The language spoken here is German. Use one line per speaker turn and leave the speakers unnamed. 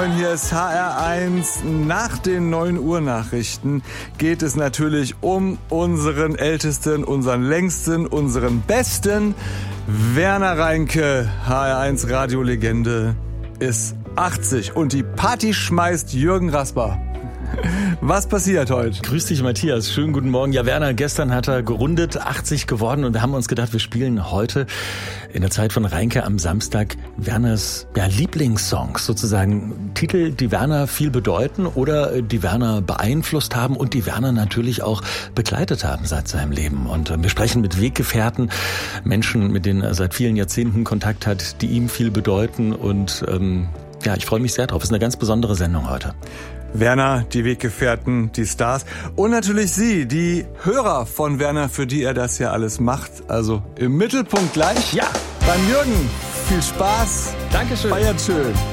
moin, hier ist HR1. Nach den 9 Uhr Nachrichten geht es natürlich um unseren Ältesten, unseren längsten, unseren besten. Werner Reinke, HR1 Radiolegende, ist 80 und die Party schmeißt Jürgen Rasper. Was passiert heute?
Grüß dich, Matthias. Schönen guten Morgen. Ja, Werner, gestern hat er gerundet, 80 geworden, und wir haben uns gedacht, wir spielen heute in der Zeit von Reinke am Samstag Werners Lieblingssongs, sozusagen Titel, die Werner viel bedeuten oder die Werner beeinflusst haben und die Werner natürlich auch begleitet haben seit seinem Leben. Und wir sprechen mit Weggefährten, Menschen, mit denen er seit vielen Jahrzehnten Kontakt hat, die ihm viel bedeuten, und ich freue mich sehr drauf. Es ist eine ganz besondere Sendung heute.
Werner, die Weggefährten, die Stars und natürlich Sie, die Hörer von Werner, für die er das ja alles macht. Also im Mittelpunkt gleich.
Ja.
Beim Jürgen. Viel Spaß.
Dankeschön.
Feiert schön.